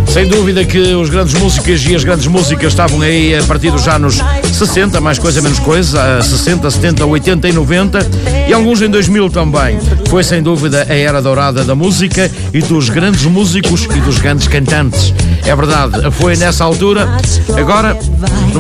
Sem dúvida que os grandes músicos e as grandes músicas estavam aí a partir dos anos 60, mais coisa menos coisa, 60, 70, 80 e 90, e alguns em 2000 também. Foi sem dúvida a era dourada da música e dos grandes músicos e dos grandes cantantes. É verdade, foi nessa altura. Agora